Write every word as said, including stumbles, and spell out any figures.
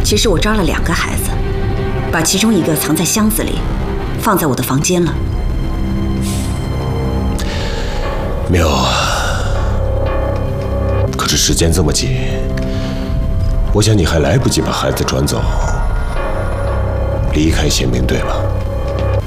其实我抓了两个孩子，把其中一个藏在箱子里，放在我的房间了。 妙啊！可是时间这么紧，我想你还来不及把孩子转走，离开宪兵队吧。